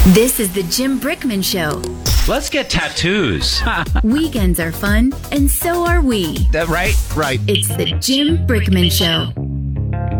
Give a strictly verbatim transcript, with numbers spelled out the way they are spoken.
This is the Jim Brickman Show. Let's get tattoos. Weekends are fun, and so are we. That right? Right. It's the Jim Brickman Show.